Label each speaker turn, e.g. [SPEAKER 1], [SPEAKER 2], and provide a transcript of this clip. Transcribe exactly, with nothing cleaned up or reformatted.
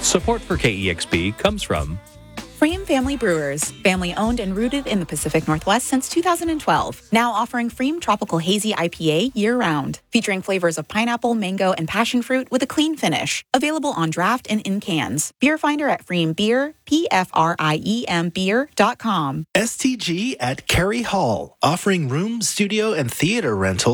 [SPEAKER 1] Support for K E X P comes from
[SPEAKER 2] Freem Family Brewers, family owned and rooted in the Pacific Northwest since two thousand twelve. Now offering Freem Tropical Hazy I P A year-round, featuring flavors of pineapple, mango, and passion fruit with a clean finish. Available on draft and in cans. Beer Finder at Freem Beer, P F R I E M beer dot com.
[SPEAKER 3] S T G at Cary Hall, offering room, studio, and theater rental